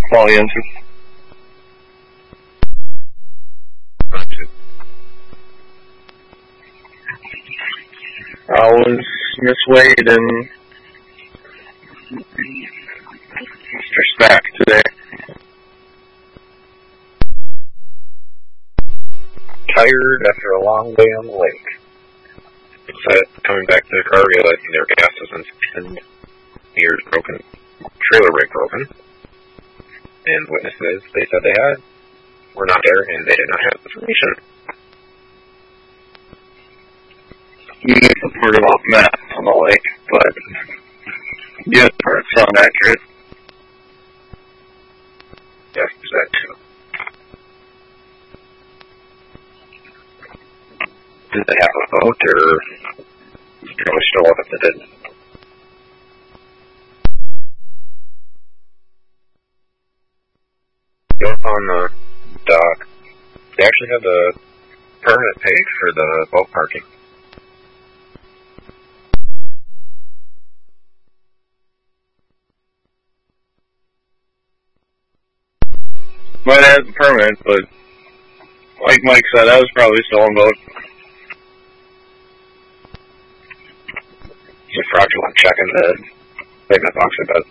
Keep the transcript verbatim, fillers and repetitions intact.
Quality answer. I was Miss Wade and Mister Stack today. Tired after a long day on the lake. Said coming back to the car, realizing their gas wasn't and gears broken, trailer brake broken, and witnesses they said they had were not there and they did not have information. You need some sort of off maps on the lake, but yes, parts sound accurate. Yes, there's that too. Did they have a boat, or probably still up if they didn't? Go up on the dock. They actually have the permit page for the boat parking. Might have the permit, but like Mike said, that was probably a stolen boat. It's a fraudulent check in the payment box, I bet.